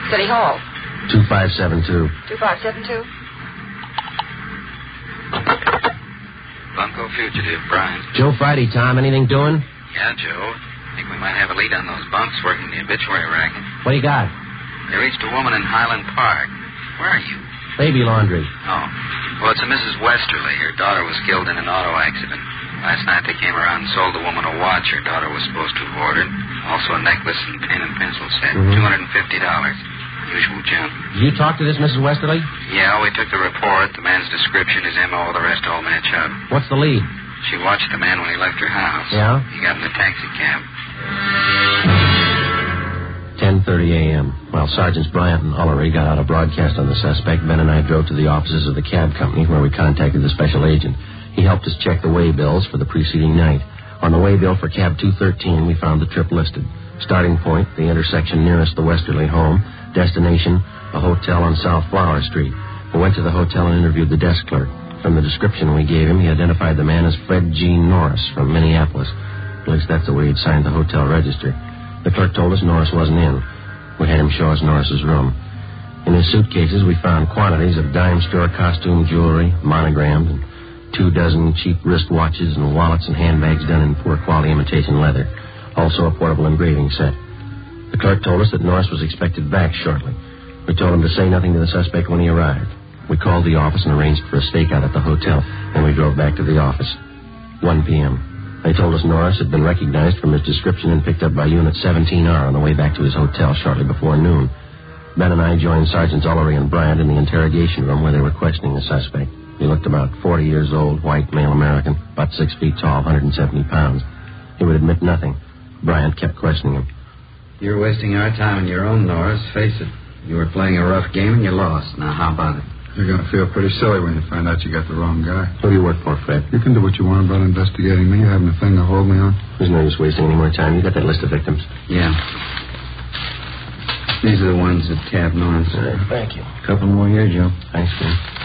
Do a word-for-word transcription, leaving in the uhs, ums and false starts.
City Hall. two five seven two. two five seven two? Bunko fugitive, Brian. Joe Friday, Tom. Anything doing? Yeah, Joe. I think we might have a lead on those bunks working the obituary racket. What do you got? They reached a woman in Highland Park. Where are you? Baby laundry. Oh. Well, it's a Missus Westerly. Her daughter was killed in an auto accident. Last night they came around and sold the woman a watch her daughter was supposed to have ordered. Also a necklace and pen and pencil set. Mm-hmm. two hundred fifty dollars. Usual junk. Did you talk to this Missus Westerly? Yeah, we took the report. The man's description, his M O, the rest all match up. What's the lead? She watched the man when he left her house. Yeah? He got in the taxi cab. ten thirty a.m. While Sergeants Bryant and Ullery got out a broadcast on the suspect, Ben and I drove to the offices of the cab company where we contacted the special agent. He helped us check the way bills for the preceding night. On the way bill for cab two thirteen, we found the trip listed. Starting point, the intersection nearest the Westerly home. Destination, a hotel on South Flower Street. We went to the hotel and interviewed the desk clerk. From the description we gave him, he identified the man as Fred Gene Norris from Minneapolis. At least that's the way he'd signed the hotel register. The clerk told us Norris wasn't in. We had him show us Norris's room. In his suitcases, we found quantities of dime store costume jewelry, monogrammed, and two dozen cheap wristwatches and wallets and handbags done in poor quality imitation leather. Also a portable engraving set. The clerk told us that Norris was expected back shortly. We told him to say nothing to the suspect when he arrived. We called the office and arranged for a stakeout at the hotel, and we drove back to the office. one p.m. They told us Norris had been recognized from his description and picked up by Unit seventeen R on the way back to his hotel shortly before noon. Ben and I joined Sergeants Ullery and Bryant in the interrogation room where they were questioning the suspect. He looked about forty years old, white, male American, about six feet tall, one hundred seventy pounds. He would admit nothing. Bryant kept questioning him. You're wasting our time on your own, Norris. Face it. You were playing a rough game and you lost. Now, how about it? You're going to feel pretty silly when you find out you got the wrong guy. Who do you work for, Fred? You can do what you want about investigating me. You haven't a thing to hold me on. There's no use wasting any more time. You got that list of victims? Yeah. These are the ones that tabbed Norris. Uh, thank you. Couple more here, Joe. Thanks, Jim.